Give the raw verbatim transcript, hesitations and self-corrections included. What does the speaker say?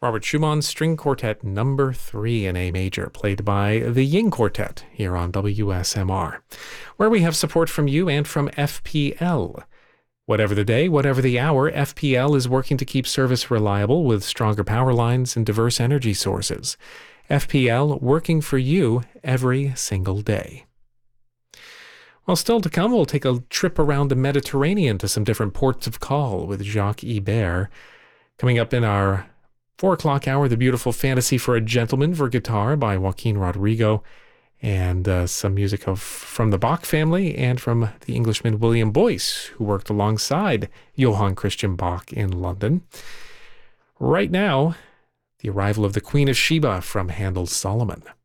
Robert Schumann String Quartet number three in A major, played by the Ying Quartet here on W S M R, where we have support from you and from F P L. Whatever the day, whatever the hour, F P L is working to keep service reliable with stronger power lines and diverse energy sources. F P L working for you every single day. Well, still to come, we'll take a trip around the Mediterranean to some different ports of call with Jacques Ibert. Coming up in our four o'clock hour, the beautiful Fantasy for a Gentleman for guitar by Joaquin Rodrigo, and uh, some music of from the Bach family and from the Englishman William Boyce, who worked alongside Johann Christian Bach in London. Right now, the arrival of the Queen of Sheba from Handel's Solomon.